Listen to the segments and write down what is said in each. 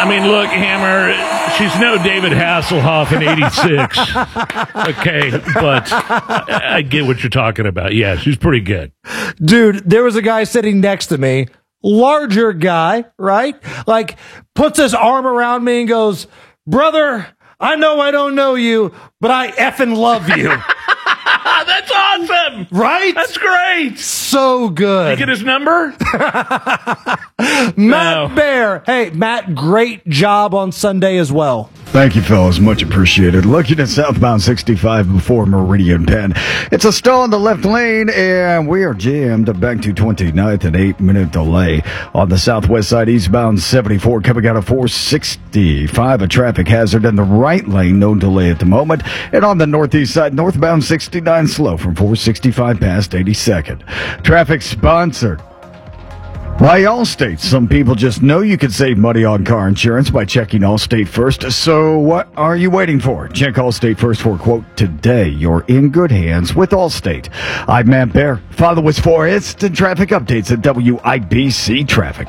mean, look, Hammer, she's no David Hasselhoff in '86. Okay, but I get what you're talking about. Yeah, she's pretty good. Dude, there was a guy sitting next to me, larger guy, right? Like, puts his arm around me and goes, "Brother, I know I don't know you, but I effing love you." That's awesome. Right? That's great. So good. You get his number? Matt Bear. Hey, Matt, great job on Sunday as well. Thank you, fellas. Much appreciated. Looking at southbound 65 before Meridian Penn. It's a stall in the left lane, and we are jammed back to 29th, an 8-minute delay. On the southwest side, eastbound 74 coming out of 465, a traffic hazard in the right lane. No delay at the moment. And on the northeast side, northbound 69 slow from 465 past 82nd. Traffic sponsored by Allstate. Some people just know you can save money on car insurance by checking Allstate first. So what are you waiting for? Check Allstate first for a quote today. You're in good hands with Allstate. I'm Matt Bear. Follow us for instant traffic updates at WIBC Traffic.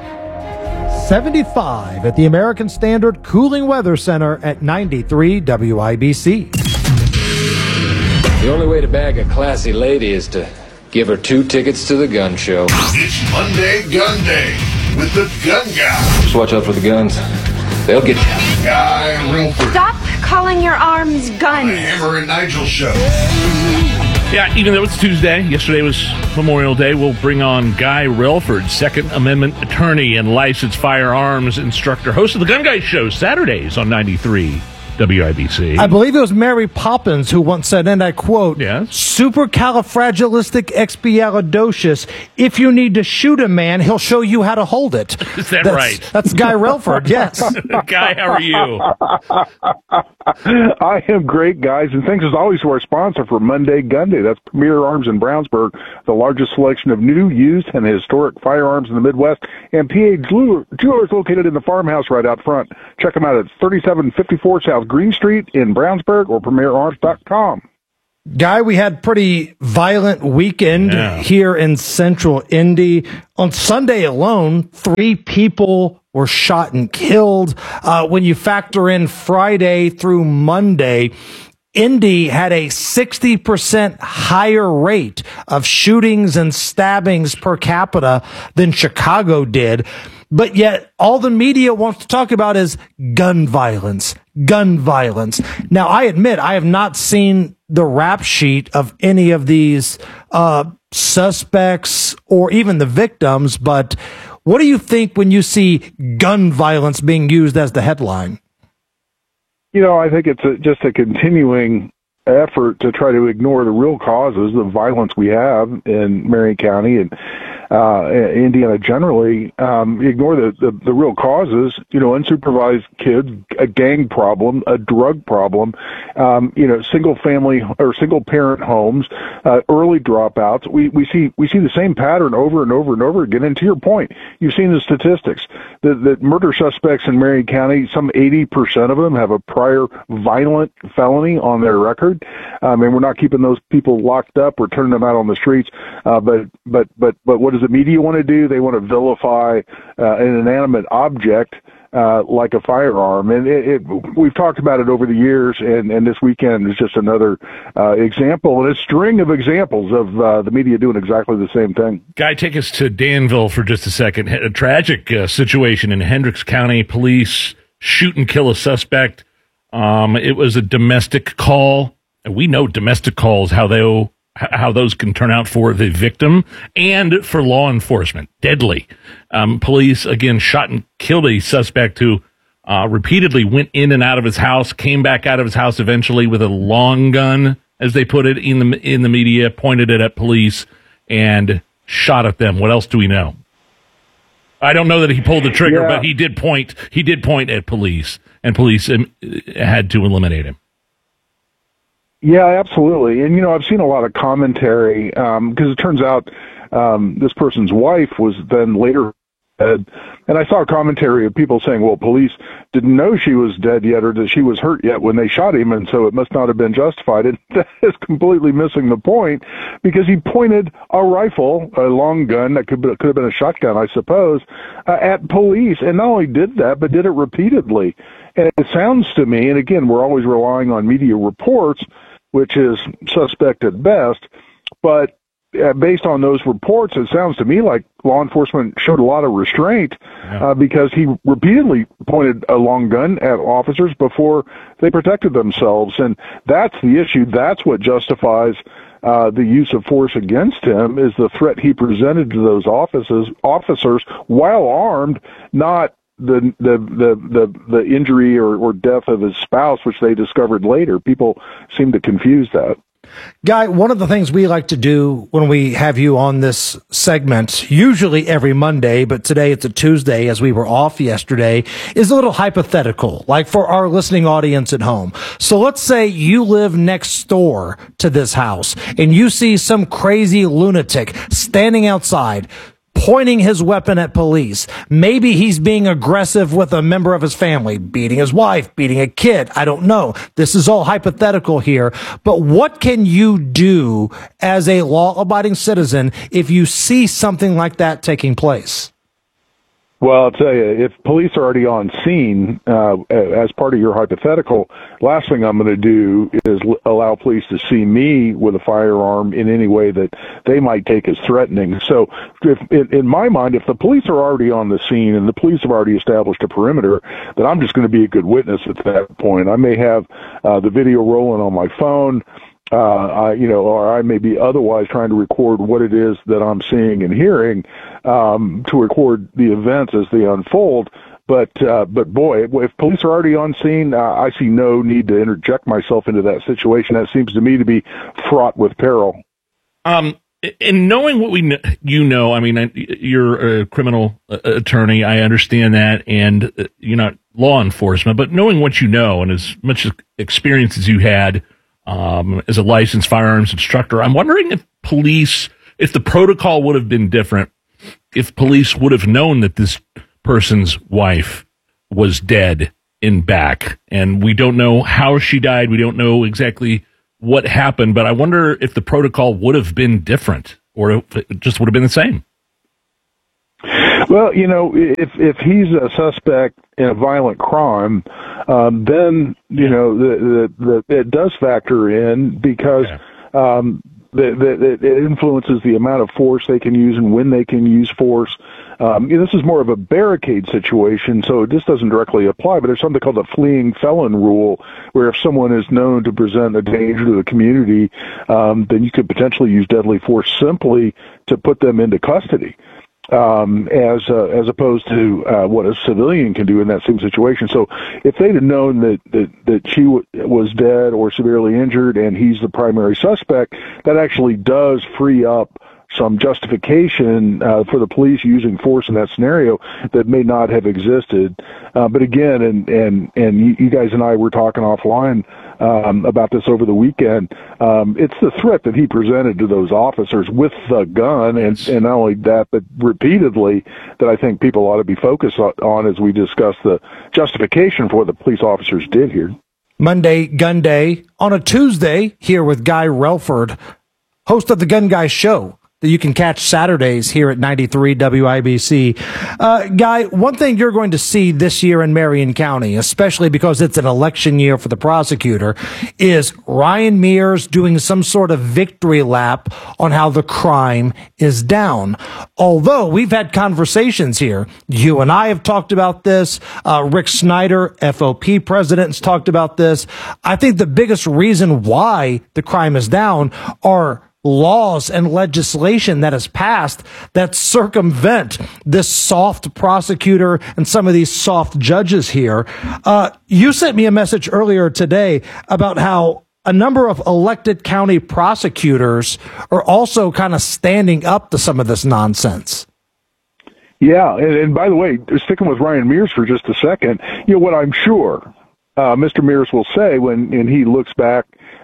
75 at the American Standard Cooling Weather Center at 93 WIBC. The only way to bag a classy lady is to give her 2 tickets to the gun show. It's Monday Gun Day with the Gun Guy. Just watch out for the guns. They'll get you. Guy Relford. Stop calling your arms guns. The Hammer and Nigel Show. Yeah, even though it's Tuesday, yesterday was Memorial Day, we'll bring on Guy Relford, Second Amendment attorney and licensed firearms instructor, host of the Gun Guy Show, Saturdays on 93 WIBC. I believe it was Mary Poppins who once said, and I quote, Yes? "Supercalifragilisticexpialidocious. If you need to shoot a man, he'll show you how to hold it." Is that right? That's Guy Relford, yes. Guy, how are you? I am great, guys, and thanks as always to our sponsor for Monday Gun Day. That's Premier Arms in Brownsburg, the largest selection of new, used, and historic firearms in the Midwest, and PA Jewelers located in the farmhouse right out front. Check them out at 3754 South Green Street in Brownsburg or PremierArms.com. Guy, we had pretty violent weekend here in central Indy. On Sunday alone, 3 people were shot and killed. When you factor in Friday through Monday, Indy had a 60% higher rate of shootings and stabbings per capita than Chicago did. But yet all the media wants to talk about is gun violence, gun violence. Now, I admit I have not seen the rap sheet of any of these suspects or even the victims, but what do you think when you see gun violence being used as the headline? You know, I think it's just a continuing effort to try to ignore the real causes of violence we have in Marion County and Indiana generally, ignore the real causes, you know, unsupervised kids, a gang problem, a drug problem, single family or single parent homes, early dropouts. We see the same pattern over and over and over again. And to your point, you've seen the statistics that murder suspects in Marion County, some 80% of them have a prior violent felony on their record. And we're not keeping those people locked up or turning them out on the streets. But what does the media want to do? They want to vilify an inanimate object like a firearm. And we've talked about it over the years, and this weekend is just another example, and a string of examples of the media doing exactly the same thing. Guy, take us to Danville for just a second. A tragic situation in Hendricks County. Police shoot and kill a suspect. It was a domestic call. And we know domestic calls, how those can turn out for the victim and for law enforcement. Deadly. Police, again, shot and killed a suspect who repeatedly went in and out of his house, came back out of his house eventually with a long gun, as they put it in the media, pointed it at police, and shot at them. What else do we know? I don't know that he pulled the trigger, but he did point at police, and police had to eliminate him. Yeah, absolutely. And, I've seen a lot of commentary because it turns out this person's wife was then later dead. And I saw a commentary of people saying, well, police didn't know she was dead yet or that she was hurt yet when they shot him, and so it must not have been justified. And that is completely missing the point, because he pointed a rifle, a long gun, that could have been a shotgun, I suppose, at police. And not only did that, but did it repeatedly. And it sounds to me, and again, we're always relying on media reports, which is suspect at best, but based on those reports, it sounds to me like law enforcement showed a lot of restraint because he repeatedly pointed a long gun at officers before they protected themselves. And that's the issue. That's what justifies the use of force against him, is the threat he presented to those officers while armed, not the injury or death of his spouse, which they discovered later. People seem to confuse that. Guy, one of the things we like to do when we have you on this segment, usually every Monday, but today it's a Tuesday as we were off yesterday, is a little hypothetical, like for our listening audience at home. So let's say you live next door to this house and you see some crazy lunatic standing outside, pointing his weapon at police. Maybe he's being aggressive with a member of his family, beating his wife, beating a kid. I don't know. This is all hypothetical here. But what can you do as a law-abiding citizen if you see something like that taking place? Well, I'll tell you, if police are already on scene, as part of your hypothetical, last thing I'm going to do is allow police to see me with a firearm in any way that they might take as threatening. So in my mind, if the police are already on the scene and the police have already established a perimeter, then I'm just going to be a good witness at that point. I may have the video rolling on my phone, or I may be otherwise trying to record what it is that I'm seeing and hearing, to record the events as they unfold. But boy, if police are already on scene, I see no need to interject myself into that situation. That seems to me to be fraught with peril. And knowing what know, I mean, you're a criminal attorney. I understand that, and you're not law enforcement. But knowing what you know and as much experience as you had as a licensed firearms instructor, I'm wondering if the protocol would have been different, if police would have known that this person's wife was dead in back, and we don't know how she died. We don't know exactly what happened, but I wonder if the protocol would have been different or if it just would have been the same. Well, if he's a suspect in a violent crime, then, it does factor in because it influences the amount of force they can use and when they can use force. This is more of a barricade situation, so this doesn't directly apply, but there's something called the fleeing felon rule, where if someone is known to present a danger to the community, then you could potentially use deadly force simply to put them into custody. As opposed to what a civilian can do in that same situation. So if they'd have known that she was dead or severely injured and he's the primary suspect, that actually does free up some justification for the police using force in that scenario that may not have existed. But again, and you guys and I were talking offline about this over the weekend. It's the threat that he presented to those officers with the gun, and not only that, but repeatedly, that I think people ought to be focused on as we discuss the justification for what the police officers did here. Monday, Gun Day. On a Tuesday, here with Guy Relford, host of the Gun Guy Show, that you can catch Saturdays here at 93 WIBC. Guy, one thing you're going to see this year in Marion County, especially because it's an election year for the prosecutor, is Ryan Mears doing some sort of victory lap on how the crime is down. Although we've had conversations here, you and I have talked about this, Rick Snyder, FOP president, has talked about this. I think the biggest reason why the crime is down are laws and legislation that has passed that circumvent this soft prosecutor and some of these soft judges here. You sent me a message earlier today about how a number of elected county prosecutors are also kind of standing up to some of this nonsense. Yeah, and by the way, sticking with Ryan Mears for just a second, what I'm sure Mr. Mears will say when he looks back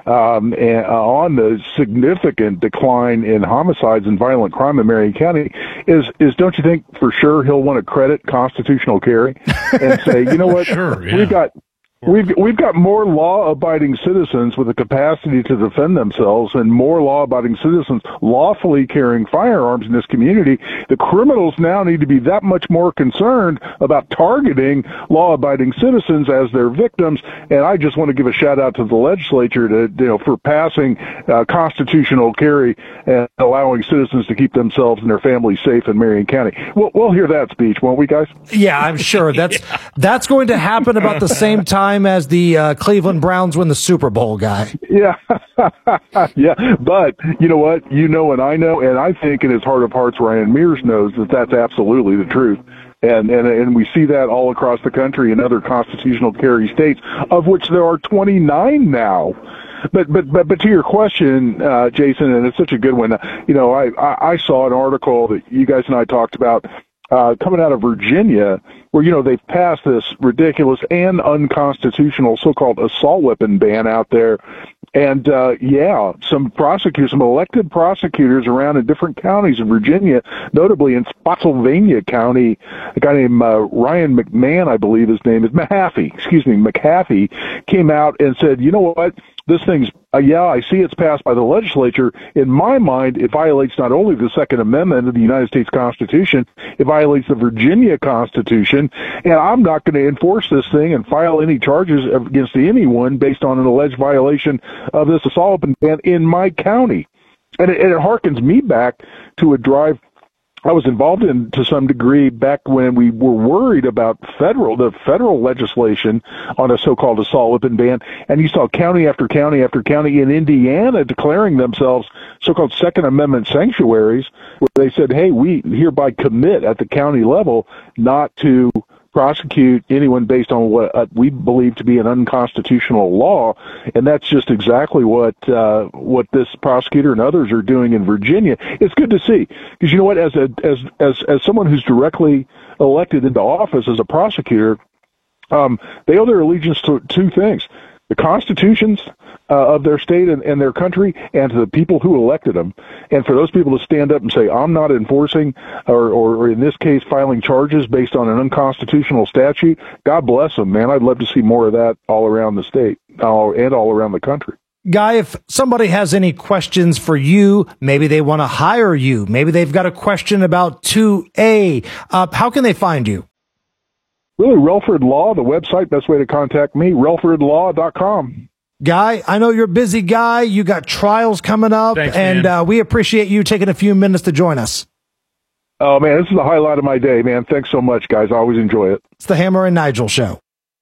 and on the significant decline in homicides and violent crime in Marion County is don't you think for sure he'll want to credit constitutional carry and say, you know what, sure, yeah. We've got more law-abiding citizens with the capacity to defend themselves and more law-abiding citizens lawfully carrying firearms in this community. The criminals now need to be that much more concerned about targeting law-abiding citizens as their victims. And I just want to give a shout-out to the legislature for passing constitutional carry and allowing citizens to keep themselves and their families safe in Marion County. We'll hear that speech, won't we, guys? Yeah, I'm sure that's going to happen about the same time as the Cleveland Browns win the Super Bowl, guy. Yeah. Yeah. But you know what? You know, and I think in his heart of hearts, Ryan Mears knows that that's absolutely the truth. And we see that all across the country in other constitutional carry states, of which there are 29 now. But to your question, Jason, and it's such a good one. I saw an article that you guys and I talked about coming out of Virginia, where, they've passed this ridiculous and unconstitutional so-called assault weapon ban out there. And, some elected prosecutors around in different counties in Virginia, notably in Spotsylvania County, a guy named Ryan McMahon, I believe his name is, McAfee, came out and said, you know what? This thing's, I see it's passed by the legislature. In my mind, it violates not only the Second Amendment of the United States Constitution, it violates the Virginia Constitution, and I'm not going to enforce this thing and file any charges against anyone based on an alleged violation of this assault weapon ban in my county. And it harkens me back to a drive I was involved in to some degree back when we were worried about the federal legislation on a so-called assault weapon ban, and you saw county after county after county in Indiana declaring themselves so-called Second Amendment sanctuaries, where they said, hey, we hereby commit at the county level not to prosecute anyone based on what we believe to be an unconstitutional law, and that's just exactly what this prosecutor and others are doing in Virginia. It's good to see, because you know what, as someone who's directly elected into office as a prosecutor, they owe their allegiance to two things: the constitutions of their state and their country, and to the people who elected them. And for those people to stand up and say, I'm not enforcing or in this case filing charges based on an unconstitutional statute, God bless them, man. I'd love to see more of that all around the state and all around the country. Guy, if somebody has any questions for you, maybe they want to hire you, maybe they've got a question about 2A, how can they find you? Really, Relford Law, the website, best way to contact me, relfordlaw.com. Guy, I know you're a busy guy. You got trials coming up. Thanks, and man. We appreciate you taking a few minutes to join us. Oh, man, this is the highlight of my day, man. Thanks so much, guys. I always enjoy it. It's the Hammer and Nigel Show.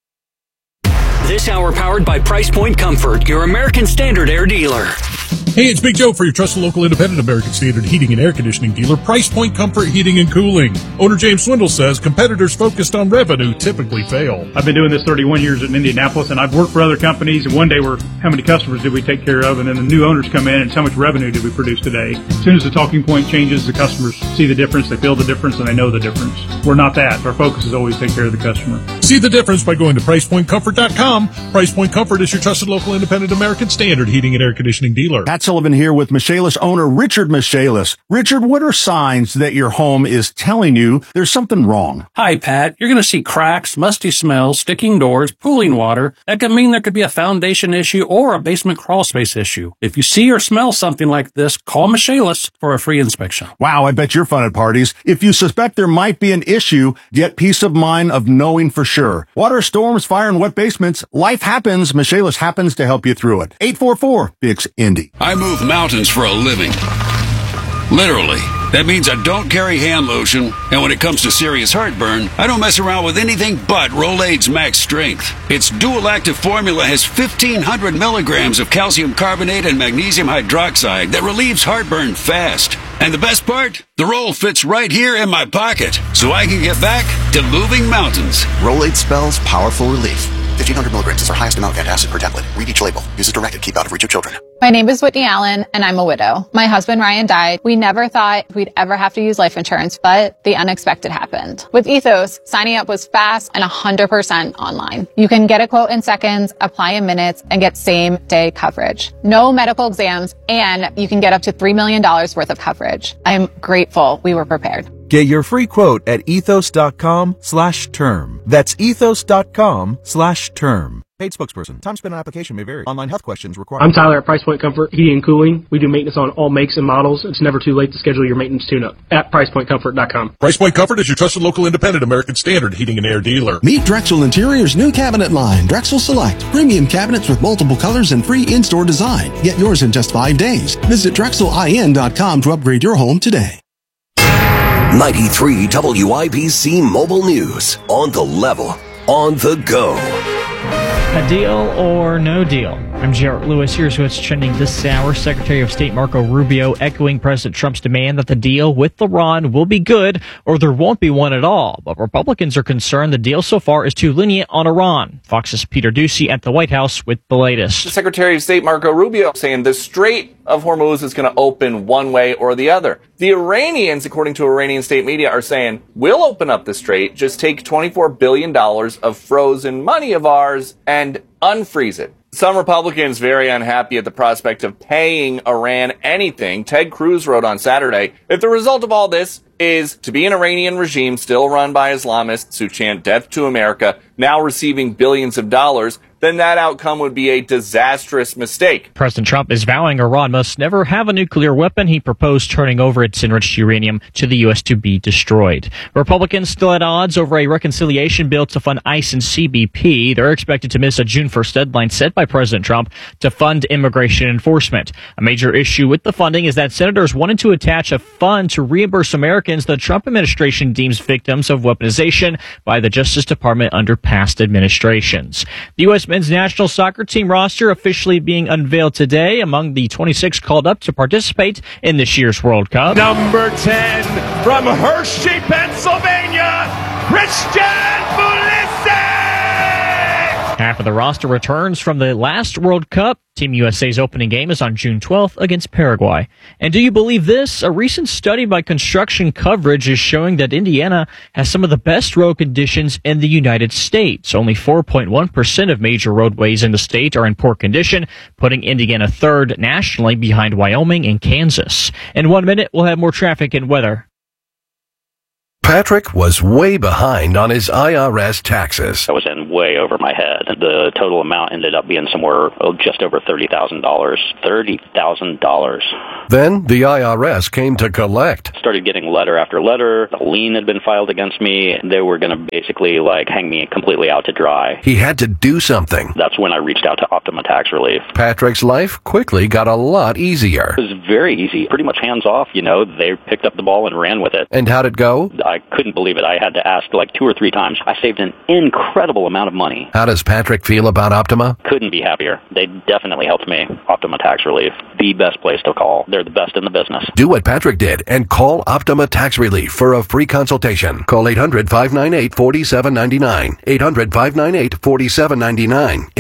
This hour powered by Price Point Comfort, your American Standard Air dealer. Hey, it's Big Joe for your trusted local independent American Standard heating and air conditioning dealer, Price Point Comfort Heating and Cooling. Owner James Swindle says competitors focused on revenue typically fail. I've been doing this 31 years in Indianapolis, and I've worked for other companies, and one day we're, how many customers did we take care of? And then the new owners come in, and how much revenue did we produce today? As soon as the talking point changes, the customers see the difference, they feel the difference, and they know the difference. We're not that. Our focus is always take care of the customer. See the difference by going to PricePointComfort.com. Price Point Comfort is your trusted local independent American Standard heating and air conditioning dealer. Pat Sullivan here with Michaelis owner Richard Michaelis. Richard, what are signs that your home is telling you there's something wrong? Hi, Pat. You're going to see cracks, musty smells, sticking doors, pooling water. That could mean there could be a foundation issue or a basement crawl space issue. If you see or smell something like this, call Michaelis for a free inspection. Wow, I bet you're fun at parties. If you suspect there might be an issue, get peace of mind of knowing for sure. Water, storms, fire, and wet basements, life happens. Michaelis happens to help you through it. 844-FIX-INDY. I move mountains for a living. Literally. That means I don't carry hand lotion, and when it comes to serious heartburn, I don't mess around with anything but Rolaids Max Strength. Its dual-active formula has 1,500 milligrams of calcium carbonate and magnesium hydroxide that relieves heartburn fast. And the best part? The roll fits right here in my pocket, so I can get back to moving mountains. Rolaids spells powerful relief. 1,500 milligrams is our highest amount of antacid per tablet. Read each label. Use as directed. Keep out of reach of children. My name is Whitney Allen, and I'm a widow. My husband, Ryan, died. We never thought we'd ever have to use life insurance, but the unexpected happened. With Ethos, signing up was fast and 100% online. You can get a quote in seconds, apply in minutes, and get same-day coverage. No medical exams, and you can get up to $3 million worth of coverage. I am grateful we were prepared. Get your free quote at ethos.com/term. That's ethos.com/term. Paid spokesperson. Time spent on application may vary. Online health questions required. I'm Tyler at Price Point Comfort Heating and Cooling. We do maintenance on all makes and models. It's never too late to schedule your maintenance tune-up at PricePointComfort.com. Price Point Comfort is your trusted local independent American Standard heating and air dealer. Meet Drexel Interior's new cabinet line, Drexel Select. Premium cabinets with multiple colors and free in-store design. Get yours in just 5 days. Visit DrexelIN.com to upgrade your home today. 93 WIBC Mobile News. On the level. On the go. A deal or no deal? I'm Jarrett Lewis. Here's what's trending this hour. Secretary of State Marco Rubio echoing President Trump's demand that the deal with Iran will be good or there won't be one at all. But Republicans are concerned the deal so far is too lenient on Iran. Fox's Peter Doocy at the White House with the latest. The Secretary of State Marco Rubio saying the Strait of Hormuz is going to open one way or the other. The Iranians, according to Iranian state media, are saying, we'll open up the strait, just take $24 billion of frozen money of ours and unfreeze it. Some Republicans very unhappy at the prospect of paying Iran anything. Ted Cruz wrote on Saturday, if the result of all this is to be an Iranian regime still run by Islamists who chant death to America, now receiving billions of dollars, then that outcome would be a disastrous mistake. President Trump is vowing Iran must never have a nuclear weapon. He proposed turning over its enriched uranium to the U.S. to be destroyed. Republicans still at odds over a reconciliation bill to fund ICE and CBP. They're expected to miss a June 1st deadline set by President Trump to fund immigration enforcement. A major issue with the funding is that senators wanted to attach a fund to reimburse Americans the Trump administration deems victims of weaponization by the Justice Department under past administrations. The U.S. men's national soccer team roster officially being unveiled today among the 26 called up to participate in this year's World Cup. Number 10 from Hershey, Pennsylvania, Christian Pulisic! Half of the roster returns from the last World Cup. Team USA's opening game is on June 12th against Paraguay. And do you believe this? A recent study by Construction Coverage is showing that Indiana has some of the best road conditions in the United States. Only 4.1% of major roadways in the state are in poor condition, putting Indiana third nationally behind Wyoming and Kansas. In 1 minute, we'll have more traffic and weather. Patrick was way behind on his IRS taxes. I was in way over my head. The total amount ended up being somewhere just over $30,000. $30,000. Then the IRS came to collect. Started getting letter after letter. A lien had been filed against me. They were going to basically hang me completely out to dry. He had to do something. That's when I reached out to Optima Tax Relief. Patrick's life quickly got a lot easier. It was very easy. Pretty much hands off, They picked up the ball and ran with it. And how'd it go? I couldn't believe it. I had to ask 2 or 3 times. I saved an incredible amount of money. How does Patrick feel about Optima? Couldn't be happier. They definitely helped me. Optima Tax Relief. The best place to call. They're the best in the business. Do what Patrick did and call Optima Tax Relief for a free consultation. Call 800-598-4799. 800-598-4799.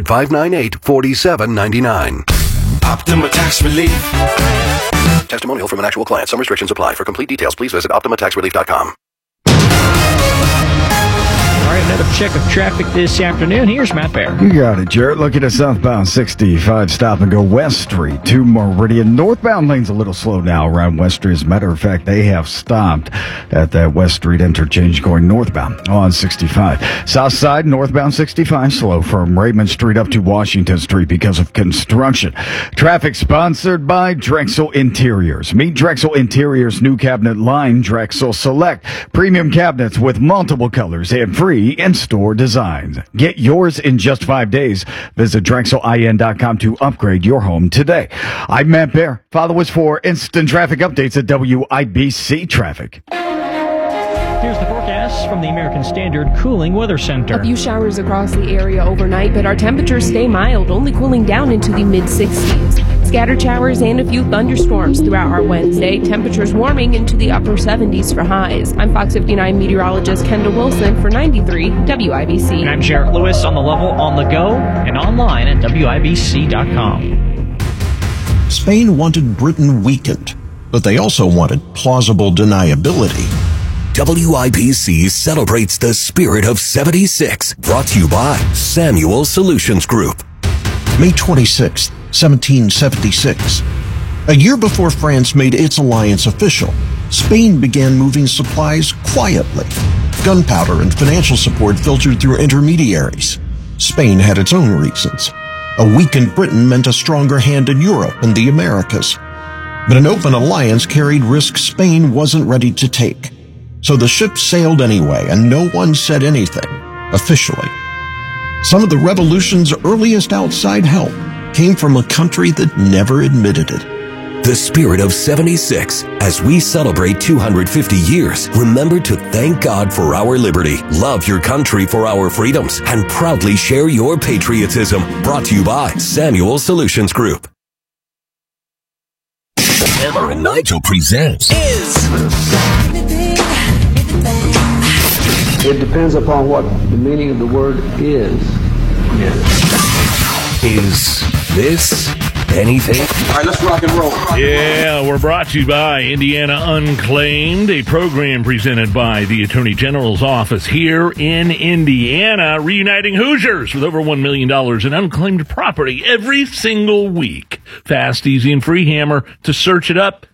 800-598-4799. Optima Tax Relief. Testimonial from an actual client. Some restrictions apply. For complete details, please visit OptimaTaxRelief.com. All right, another check of traffic this afternoon. Here's Matt Bear. You got it, Jarrett. Looking at southbound 65, stop and go West Street to Meridian. Northbound lane's a little slow now around West Street. As a matter of fact, they have stopped at that West Street interchange going northbound on 65. South side, northbound 65, slow from Raymond Street up to Washington Street because of construction. Traffic sponsored by Drexel Interiors. Meet Drexel Interiors' new cabinet line, Drexel Select. Premium cabinets with multiple colors and free in-store designs. Get yours in just 5 days. Visit DrexelIN.com to upgrade your home today. I'm Matt Bear. Follow us for instant traffic updates at WIBC Traffic. Here's the forecast from the American Standard Cooling Weather Center. A few showers across the area overnight, but our temperatures stay mild, only cooling down into the mid-60s. Scattered showers and a few thunderstorms throughout our Wednesday. Temperatures warming into the upper 70s for highs. I'm Fox 59 meteorologist Kendall Wilson for 93 WIBC. And I'm Jarrett Lewis on the level, on the go, and online at WIBC.com. Spain wanted Britain weakened, but they also wanted plausible deniability. WIPC celebrates the spirit of 76, brought to you by Samuel Solutions Group. May 26, 1776. A year before France made its alliance official, Spain began moving supplies quietly. Gunpowder and financial support filtered through intermediaries. Spain had its own reasons. A weakened Britain meant a stronger hand in Europe and the Americas. But an open alliance carried risks Spain wasn't ready to take. So the ship sailed anyway, and no one said anything, officially. Some of the revolution's earliest outside help came from a country that never admitted it. The spirit of 76. As we celebrate 250 years, remember to thank God for our liberty, love your country for our freedoms, and proudly share your patriotism. Brought to you by Samuel Solutions Group. Hammer and Nigel presents It depends upon what the meaning of the word is. Is this anything? All right, let's rock and roll. Yeah, we're brought to you by Indiana Unclaimed, a program presented by the Attorney General's office here in Indiana, reuniting Hoosiers with over $1 million in unclaimed property every single week. Fast, easy, and free. Hammer to search it up,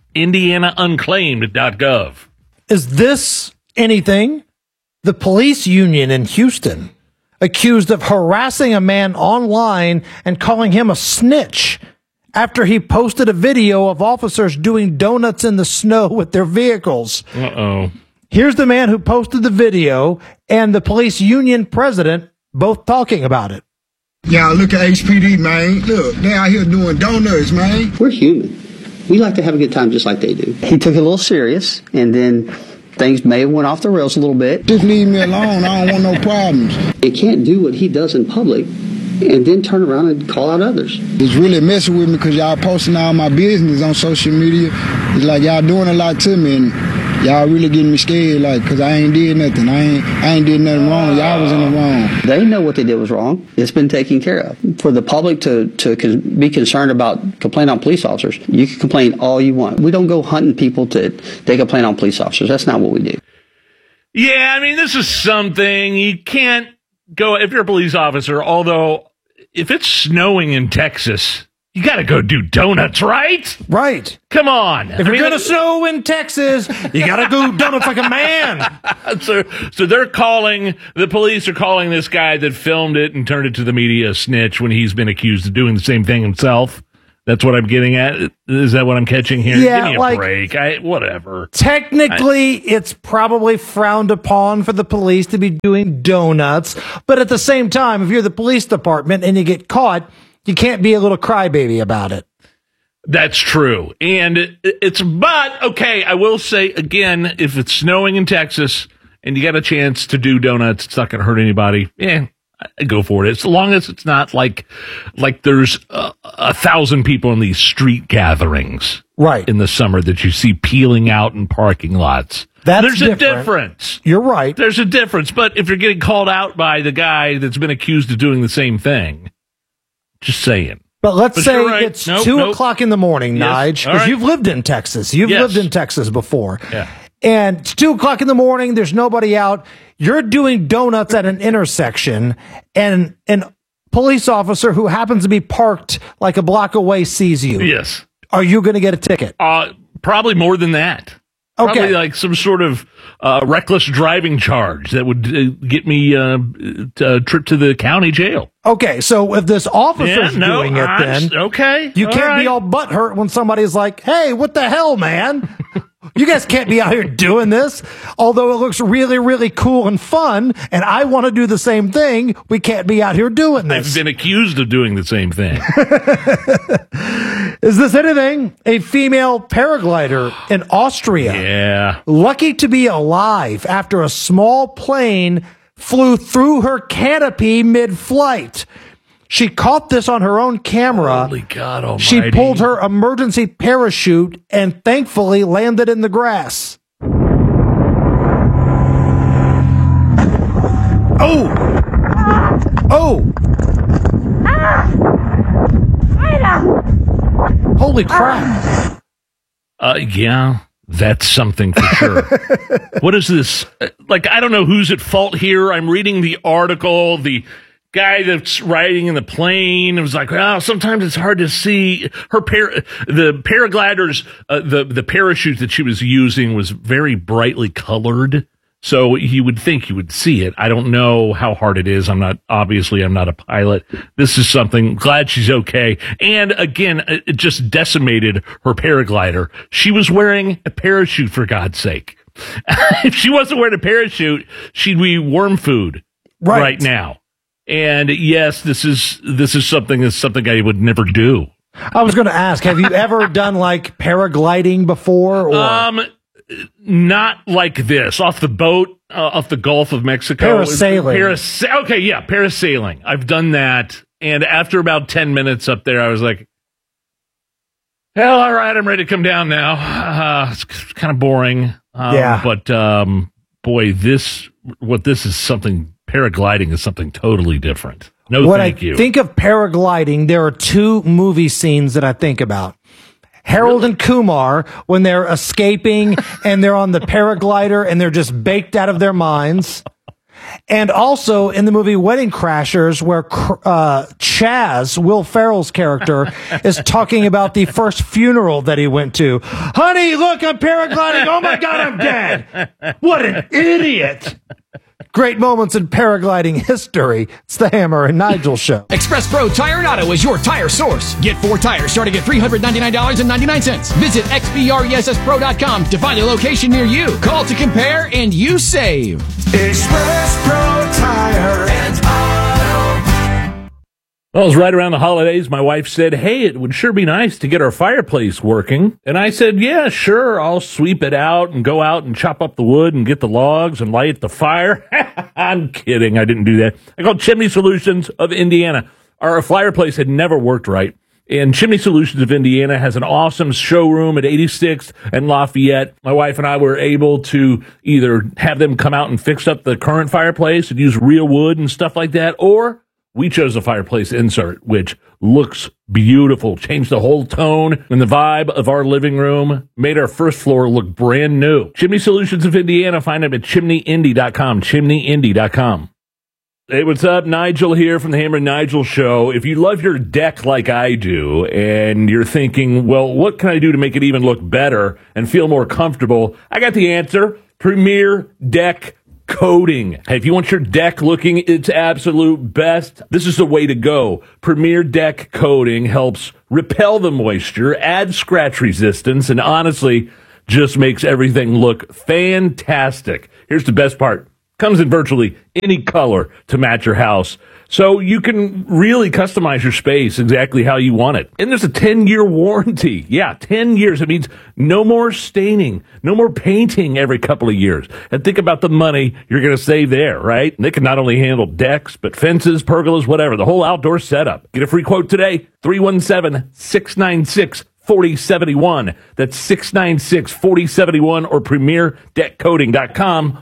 indianaunclaimed.gov. Is this anything? The police union in Houston accused of harassing a man online and calling him a snitch after he posted a video of officers doing donuts in the snow with their vehicles. Uh-oh. Here's the man who posted the video and the police union president both talking about it. Y'all look at HPD, man. Look, they out here doing donuts, man. We're human. We like to have a good time just like they do. He took it a little serious, and then things may have went off the rails a little bit. Just leave me alone. I don't want no problems. You can't do what he does in public and then turn around and call out others. It's really messing with me because y'all posting all my business on social media. It's like y'all doing a lot to me, and y'all really getting me scared, like, because I ain't did nothing. I ain't did nothing wrong. Y'all was in the wrong. They know what they did was wrong. It's been taken care of. For the public to be concerned about complaining on police officers, you can complain all you want. We don't go hunting people to they complain on police officers. That's not what we do. Yeah, I mean, this is something you can't go, if you're a police officer, although if it's snowing in Texas, you got to go do donuts, right? Right. Come on. If you're going to snow in Texas, you got to go donuts like a man. So they're calling, the police are calling this guy that filmed it and turned it to the media a snitch when he's been accused of doing the same thing himself. That's what I'm getting at. Is that what I'm catching here? Yeah, give me a break. Whatever. Technically, it's probably frowned upon for the police to be doing donuts. But at the same time, if you're the police department and you get caught, you can't be a little crybaby about it. That's true. And but okay, I will say again, if it's snowing in Texas and you got a chance to do donuts, it's not going to hurt anybody. Go for it. As long as it's not like there's 1,000 people in these street gatherings right in the summer that you see peeling out in parking lots. There's a difference. You're right. There's a difference. But if you're getting called out by the guy that's been accused of doing the same thing, just saying. But let's say right. it's 2 o'clock in the morning, Nige, because you've lived in Texas. You've lived in Texas before. Yeah. And it's 2 o'clock in the morning. There's nobody out. You're doing donuts at an intersection, and an police officer who happens to be parked like a block away sees you. Yes. Are you going to get a ticket? Probably more than that. Okay. Probably like some sort of reckless driving charge that would get me a trip to the county jail. Okay, so if this officer's doing it, then okay, you can't be all butthurt when somebody's like, "Hey, what the hell, man? You guys can't be out here doing this." Although it looks really, really cool and fun, and I want to do the same thing, we can't be out here doing this. I've been accused of doing the same thing. Is this anything? A female paraglider in Austria. Yeah. Lucky to be alive after a small plane flew through her canopy mid-flight. She caught this on her own camera. Holy God almighty. She pulled her emergency parachute and thankfully landed in the grass. Oh! Holy Holy crap. Yeah, that's something for sure. What is this? Like, I don't know who's at fault here. I'm reading the article. The guy that's riding in the plane was like, well, sometimes it's hard to see. The paragliders, the parachute that she was using was very brightly colored. So you would think you would see it. I don't know how hard it is. I'm not a pilot. This is something, glad she's okay. And again, it just decimated her paraglider. She was wearing a parachute, for God's sake. If she wasn't wearing a parachute, she'd be worm food right now. And yes, this is something I would never do. I was going to ask, have you ever done like paragliding before? Or? Not like this, off the boat, off the Gulf of Mexico. Parasailing. Okay, yeah, parasailing. I've done that. And after about 10 minutes up there, I was like, hell, all right, I'm ready to come down now. It's kind of boring. But boy, paragliding is something totally different. Thank you. When I think of paragliding, there are two movie scenes that I think about. Harold and Kumar, when they're escaping and they're on the paraglider and they're just baked out of their minds. And also in the movie Wedding Crashers, where Chaz, Will Ferrell's character, is talking about the first funeral that he went to. Honey, look, I'm paragliding. Oh my God, I'm dead. What an idiot. Great moments in paragliding history. It's the Hammer and Nigel Show. Express Pro Tire and Auto is your tire source. Get 4 tires starting at $399.99. Visit xpresspro.com to find a location near you. Call to compare and you save. Express Pro Tire and Auto. Well, it was right around the holidays. My wife said, hey, it would sure be nice to get our fireplace working. And I said, yeah, sure. I'll sweep it out and go out and chop up the wood and get the logs and light the fire. I'm kidding. I didn't do that. I called Chimney Solutions of Indiana. Our fireplace had never worked right. And Chimney Solutions of Indiana has an awesome showroom at 86th and Lafayette. My wife and I were able to either have them come out and fix up the current fireplace and use real wood and stuff like that, or we chose a fireplace insert, which looks beautiful, changed the whole tone and the vibe of our living room, made our first floor look brand new. Chimney Solutions of Indiana, find them at chimneyindy.com, chimneyindy.com. Hey, what's up? Nigel here from the Hammer and Nigel Show. If you love your deck like I do, and you're thinking, well, what can I do to make it even look better and feel more comfortable? I got the answer. Premier Deck Coating. If you want your deck looking its absolute best, this is the way to go. Premier Deck Coating helps repel the moisture, add scratch resistance, and honestly, just makes everything look fantastic. Here's the best part. Comes in virtually any color to match your house. So you can really customize your space exactly how you want it. And there's a 10-year warranty. Yeah, 10 years. It means no more staining, no more painting every couple of years. And think about the money you're going to save there, right? And they can not only handle decks, but fences, pergolas, whatever, the whole outdoor setup. Get a free quote today, 317-696-4071. That's 696-4071 or PremierDeckCoating.com.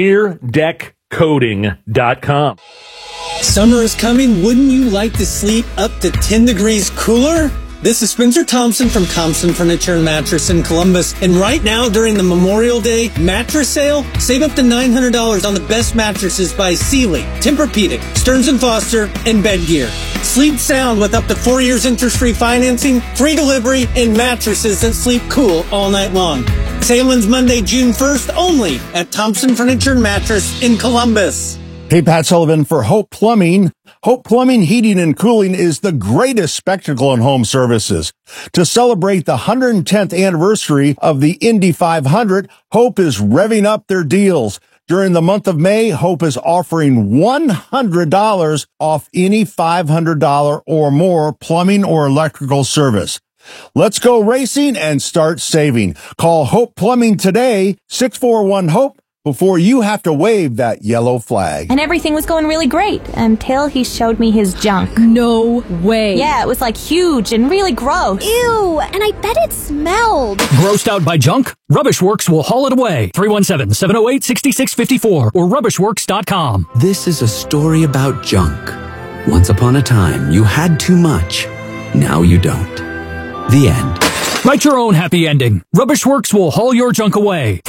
PremierDeckCoating.com. Summer is coming. Wouldn't you like to sleep up to 10 degrees cooler? This is Spencer Thompson from Thompson Furniture and Mattress in Columbus. And right now, during the Memorial Day mattress sale, save up to $900 on the best mattresses by Sealy, Tempur-Pedic, Stearns & Foster, and Bedgear. Sleep sound with up to 4 years interest-free financing, free delivery, and mattresses that sleep cool all night long. Sale ends Monday, June 1st, only at Thompson Furniture and Mattress in Columbus. Hey, Pat Sullivan for Hope Plumbing. Hope Plumbing Heating and Cooling is the greatest spectacle in home services. To celebrate the 110th anniversary of the Indy 500, Hope is revving up their deals. During the month of May, Hope is offering $100 off any $500 or more plumbing or electrical service. Let's go racing and start saving. Call Hope Plumbing today, 641-HOPE. Before you have to wave that yellow flag. And everything was going really great until he showed me his junk. No way. Yeah, it was like huge and really gross. Ew, and I bet it smelled. Grossed out by junk? Rubbish Works will haul it away. 317-708-6654 or rubbishworks.com. This is a story about junk. Once upon a time, you had too much. Now you don't. The end. Write your own happy ending. Rubbish Works will haul your junk away.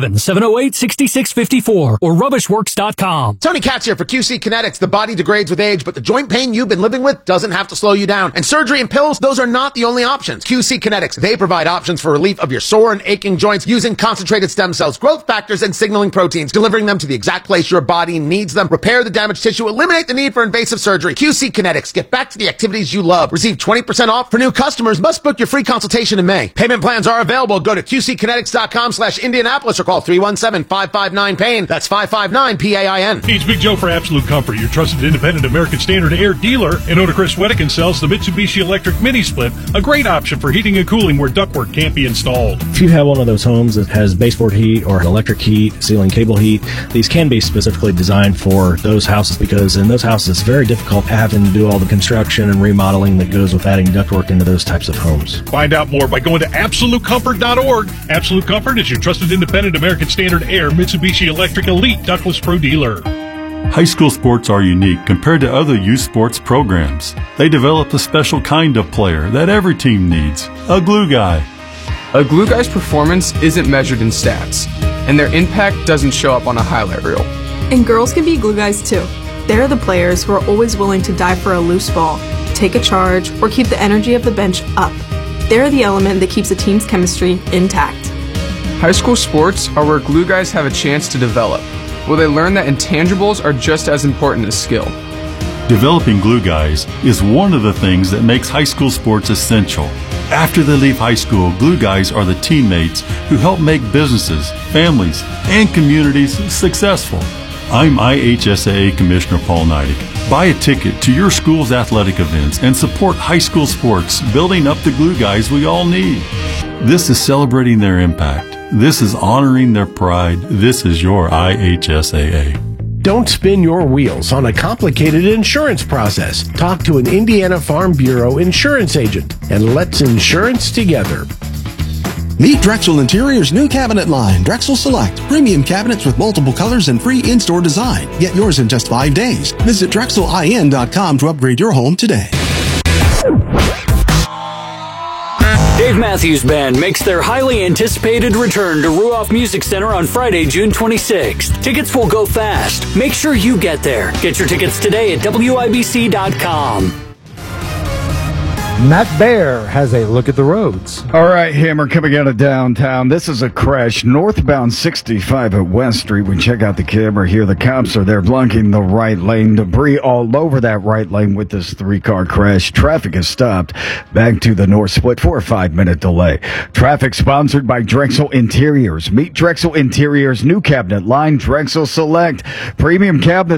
317-708-6654 or rubbishworks.com. Tony Katz here for QC Kinetics. The body degrades with age, but the joint pain you've been living with doesn't have to slow you down. And surgery and pills, those are not the only options. QC Kinetics, they provide options for relief of your sore and aching joints using concentrated stem cells, growth factors, and signaling proteins, delivering them to the exact place your body needs them. Repair the damaged tissue, eliminate the need for invasive surgery. QC Kinetics, get back to the activities you love. Receive 20% off for new customers. Must book your free consultation in May. Payment plans are available. Go to QCkinetics.com/Indianapolis or call 317-559-PAIN. That's 559-PAIN. It's Big Joe for Absolute Comfort, your trusted independent American Standard Air dealer. And owner Chris Wedekin sells the Mitsubishi Electric Mini Split, a great option for heating and cooling where ductwork can't be installed. If you have one of those homes that has baseboard heat or electric heat, ceiling cable heat, these can be specifically designed for those houses because in those houses it's very difficult having to do all the construction and remodeling that goes with adding ductwork into those types of homes. Find out more by going to AbsoluteComfort.org. Absolute Comfort is your trusted independent American Standard Air Mitsubishi Electric Elite Ductless Pro dealer. High school sports are unique compared to other youth sports programs. They develop a special kind of player that every team needs, a glue guy. A glue guy's performance isn't measured in stats, and their impact doesn't show up on a highlight reel. And girls can be glue guys too. They're the players who are always willing to dive for a loose ball, take a charge, or keep the energy of the bench up. They're the element that keeps a team's chemistry intact. High school sports are where glue guys have a chance to develop, where they learn that intangibles are just as important as skill. Developing glue guys is one of the things that makes high school sports essential. After they leave high school, glue guys are the teammates who help make businesses, families, and communities successful. I'm IHSAA Commissioner Paul Neidig. Buy a ticket to your school's athletic events and support high school sports, building up the glue guys we all need. This is celebrating their impact. This is honoring their pride. This is your IHSAA. Don't spin your wheels on a complicated insurance process. Talk to an Indiana Farm Bureau insurance agent and let's insurance together. Meet Drexel Interior's new cabinet line, Drexel Select. Premium cabinets with multiple colors and free in-store design. Get yours in just 5 days. Visit DrexelIN.com to upgrade your home today. Dave Matthews Band makes their highly anticipated return to Ruoff Music Center on Friday, June 26th. Tickets will go fast. Make sure you get there. Get your tickets today at WIBC.com. Matt Bear has a look at the roads. All right, Hammer, coming out of downtown. This is a crash northbound 65 at West Street. We check out the camera here. The cops are there blocking the right lane. Debris all over that right lane with this 3-car crash. Traffic is stopped back to the north split for a 5-minute delay. Traffic sponsored by Drexel Interiors. Meet Drexel Interiors' new cabinet line, Drexel Select. Premium cabinets